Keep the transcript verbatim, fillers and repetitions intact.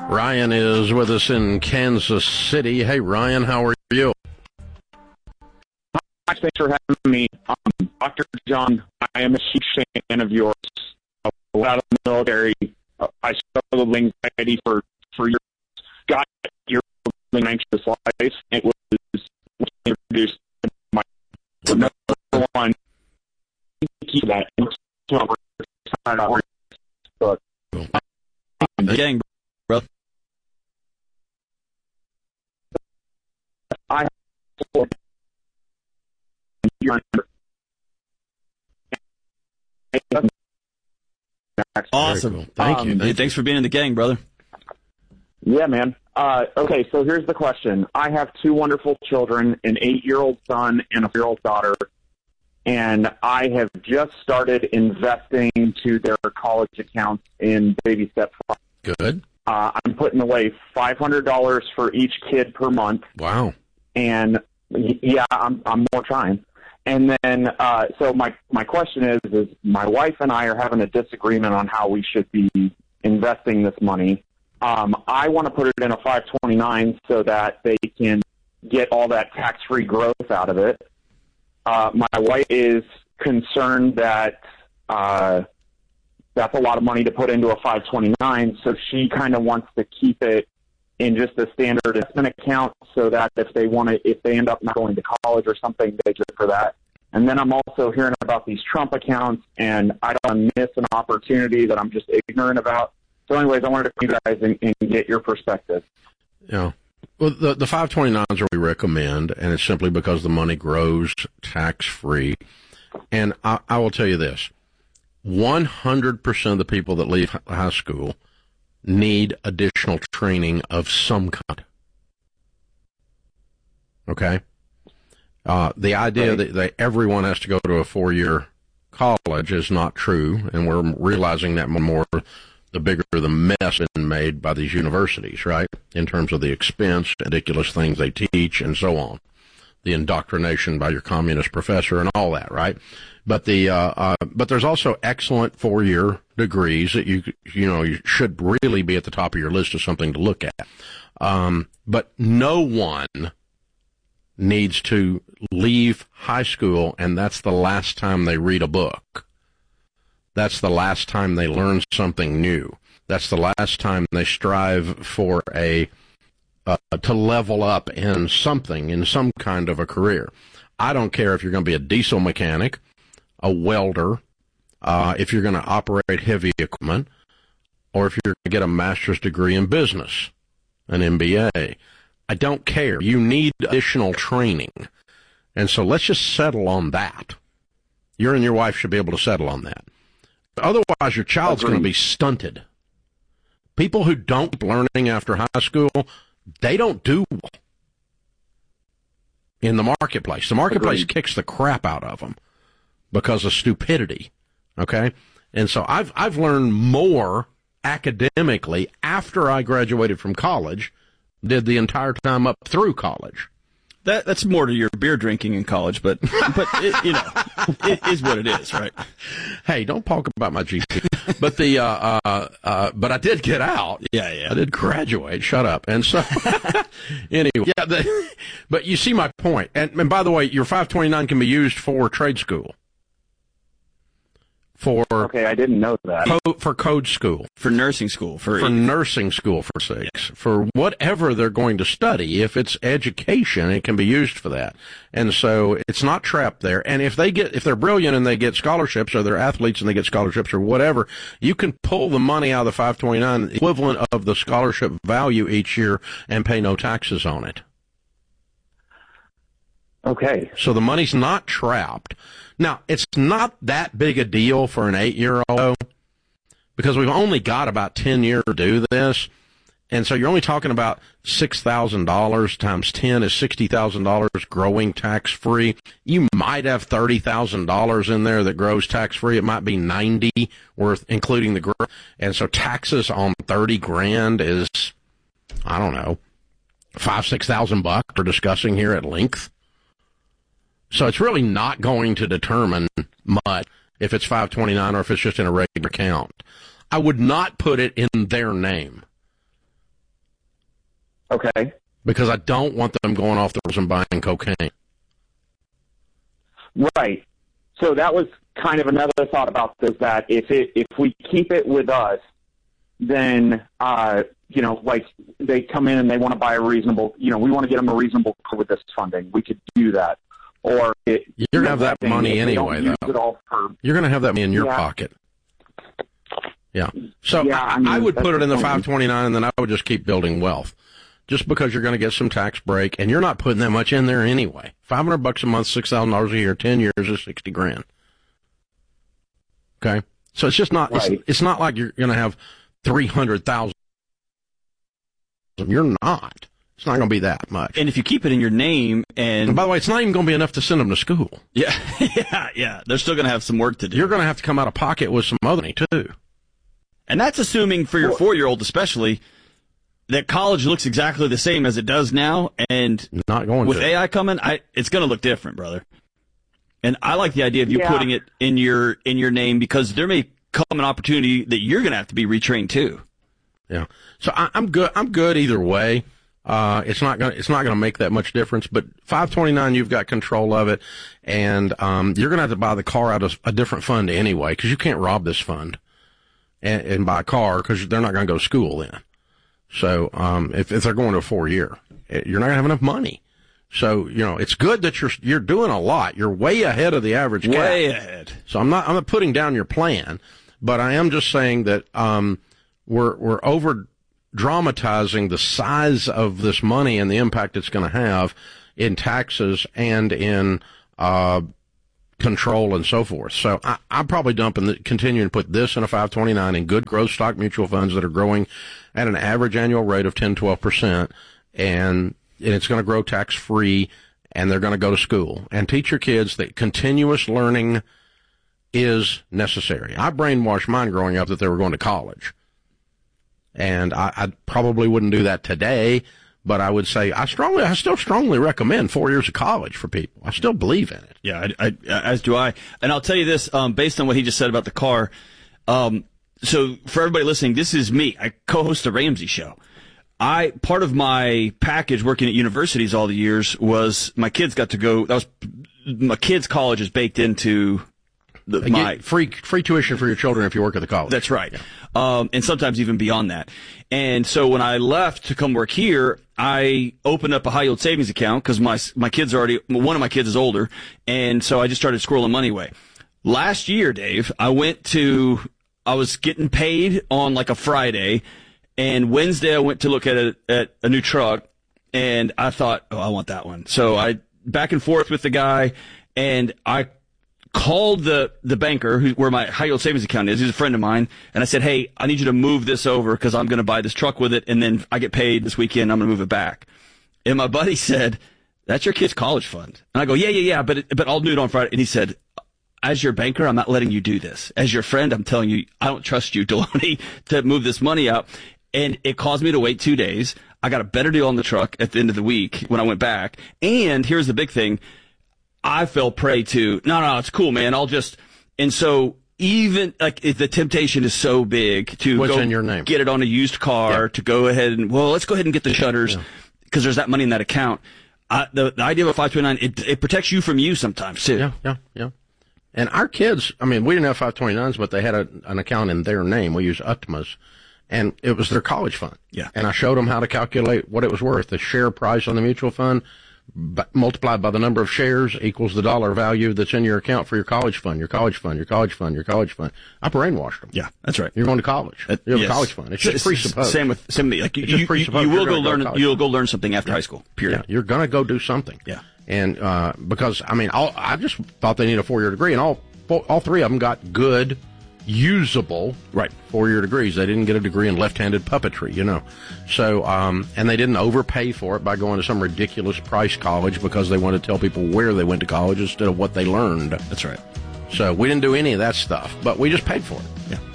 Ryan is with us in Kansas City. Hey, Ryan, how are you? Hi, thanks for having me. Um, Doctor John, I am a huge fan of yours. I was out of the military. Uh, I struggled with anxiety for, for years. Got your anxious life. It was introduced to my number one. Thank you for that. The gang, bro. I Awesome. Cool. Thank um, you. Thank Hey, thanks for being in the gang, brother. Yeah, man. Uh, okay, so here's the question. I have two wonderful children, an eight-year-old son and a four-year-old daughter, and I have just started investing to their college accounts in baby step five. Good. Uh, I'm putting away five hundred dollars for each kid per month, Wow. and yeah, I'm I'm more trying. And then, uh, so my my question is, is my wife and I are having a disagreement on how we should be investing this money. Um, I want to put it in a five twenty-nine so that they can get all that tax-free growth out of it. Uh, my wife is concerned that uh, that's a lot of money to put into a five twenty-nine, so she kind of wants to keep it in just a standard investment account so that if they want to, if they end up not going to college or something, they get for that. And then I'm also hearing about these Trump accounts, and I don't want to miss an opportunity that I'm just ignorant about. So anyways, I wanted to come you guys and, and get your perspective. Yeah. Well, the, the five twenty-nines are we recommend, and it's simply because the money grows tax-free. And I, I will tell you this, one hundred percent of the people that leave high school need additional training of some kind. Okay? Uh, the idea that, that everyone has to go to a four-year college is not true, and we're realizing that more the bigger the mess been made by these universities, right, in terms of the expense, ridiculous things they teach, and so on, the indoctrination by your communist professor and all that, right? But the uh, uh, but there's also excellent four-year degrees that you you know you should really be at the top of your list of something to look at. Um, but no one needs to leave high school, and that's the last time they read a book. That's the last time they learn something new. That's the last time they strive for a uh, to level up in something, in some kind of a career. I don't care if you're going to be a diesel mechanic, a welder, uh, if you're going to operate heavy equipment, or if you're going to get a master's degree in business, an M B A. I don't care. You need additional training. And so let's just settle on that. You and your wife should be able to settle on that. Otherwise, your child's going to be stunted. People who don't keep learning after high school, they don't do well in the marketplace. The marketplace Agreed. Kicks the crap out of them because of stupidity, okay? And so I've I've learned more academically after I graduated from college did the entire time up through college. That that's more to your beer drinking in college, but but it, you know, it is what it is, right? Hey, don't talk about my G P. But the uh, uh, uh, but I did get out. Yeah, yeah. I did graduate. Shut up. And so anyway, yeah. The, but you see my point. And, and by the way, your five twenty-nine can be used for trade school. For okay, I didn't know that. Co- for code school, for nursing school, for for nursing school, for sakes, for whatever they're going to study. If it's education, it can be used for that, and so it's not trapped there. And if they get, if they're brilliant and they get scholarships, or they're athletes and they get scholarships, or whatever, you can pull the money out of the five twenty-nine, equivalent of the scholarship value each year, and pay no taxes on it. Okay. So the money's not trapped. Now, it's not that big a deal for an eight-year-old because we've only got about ten years to do this. And so you're only talking about six thousand dollars times ten is sixty thousand dollars growing tax-free. You might have thirty thousand dollars in there that grows tax-free. It might be ninety worth, including the growth. And so taxes on thirty grand is, I don't know, five, six thousand bucks we're discussing here at length. So it's really not going to determine much if it's five twenty-nine or if it's just in a regular account. I would not put it in their name. Okay. Because I don't want them going off the rails and buying cocaine. Right. So that was kind of another thought about this, that if it, if we keep it with us, then, uh, you know, like they come in and they want to buy a reasonable, you know, we want to get them a reasonable car with this funding. We could do that. Or it, you're going to have that money anyway, though. For, you're going to have that money in your yeah. pocket. Yeah. So yeah, I, mean, I would put it in the point. five twenty-nine, and then I would just keep building wealth. Just because you're going to get some tax break, and you're not putting that much in there anyway. five hundred bucks a month, six thousand dollars a year, ten years is sixty grand. Okay? So it's just not, right. it's, it's not like you're going to have three hundred thousand. You're not. It's not going to be that much. And if you keep it in your name and... and by the way, it's not even going to be enough to send them to school. Yeah, yeah, yeah. They're still going to have some work to do. You're going to have to come out of pocket with some other money, too. And that's assuming for your four-year-old especially that college looks exactly the same as it does now. And not going with to. A I coming, I, it's going to look different, brother. And I like the idea of you yeah. putting it in your in your name, because there may come an opportunity that you're going to have to be retrained too. Yeah. So I, I'm good. I'm good either way. Uh, it's not gonna, it's not gonna make that much difference, but five twenty-nine, you've got control of it, and, um, you're gonna have to buy the car out of a different fund anyway, cause you can't rob this fund and, and buy a car, cause they're not gonna go to school then. So, um, if, if they're going to a four year, you're not gonna have enough money. So, you know, it's good that you're, you're doing a lot. You're way ahead of the average cat. Way ahead. So I'm not, I'm not putting down your plan, but I am just saying that, um, we're, we're over, dramatizing the size of this money and the impact it's going to have in taxes and in uh control and so forth. So I, I'm probably dumping the, continuing to put this in a five twenty-nine in good growth stock mutual funds that are growing at an average annual rate of ten, twelve percent, and, and it's going to grow tax free, and they're going to go to school. And teach your kids that continuous learning is necessary. I brainwashed mine growing up that they were going to college. And I, I probably wouldn't do that today, but I would say I strongly, I still strongly recommend four years of college for people. I still believe in it. Yeah, I, I, as do I. And I'll tell you this, um, based on what he just said about the car. Um, so for everybody listening, this is me. I co-host the Ramsey Show. I, part of my package working at universities all the years was my kids got to go, that was, my kids' college is baked into the, my free, free tuition for your children if you work at the college. That's right. Yeah. Um, and sometimes even beyond that. And so when I left to come work here, I opened up a high yield savings account because my, my kids are already, one of my kids is older. And so I just started squirreling money away. Last year, Dave, I went to, I was getting paid on like a Friday, and Wednesday I went to look at a, at a new truck, and I thought, oh, I want that one. So I back and forth with the guy, and I called the, the banker who, where my high yield savings account is. He's a friend of mine. And I said, hey, I need you to move this over because I'm going to buy this truck with it. And then I get paid this weekend. I'm going to move it back. And my buddy said, that's your kid's college fund. And I go, yeah, yeah, yeah, but, it, but I'll do it on Friday. And he said, as your banker, I'm not letting you do this. As your friend, I'm telling you, I don't trust you, Deloney, to move this money out. And it caused me to wait two days. I got a better deal on the truck at the end of the week when I went back. And here's the big thing. I fell prey to, no, no, it's cool, man. I'll just, and so even, like, if the temptation is so big to What's go in your name? Get it on a used car, Yep. to go ahead and, well, let's go ahead and get the shutters because yeah. there's that money in that account. I, the, the idea of a five twenty-nine, it, it protects you from you sometimes, too. Yeah, yeah, yeah. And our kids, I mean, we didn't have five twenty-nines, but they had a, an account in their name. We used Utmas, and it was their college fund. Yeah. And I showed them how to calculate what it was worth. The share price on the mutual fund, but multiplied by the number of shares equals the dollar value that's in your account for your college fund, your college fund, your college fund, your college fund. I brainwashed them. Yeah, that's right. You're going to college. Uh, you have yes. a college fund. It's just presupposed. Same with, same with me. Like, you, you, you, you will go learn, go you'll go learn something after yeah. high school, period. Yeah, you're going to go do something. Yeah. And, uh, because, I mean, all, I just thought they need a four-year degree, and all, all three of them got good, usable right four-year degrees. They didn't get a degree in left-handed puppetry, you know. So, um, and they didn't overpay for it by going to some ridiculous price college because they wanted to tell people where they went to college instead of what they learned. That's right. So we didn't do any of that stuff, but we just paid for it. Yeah.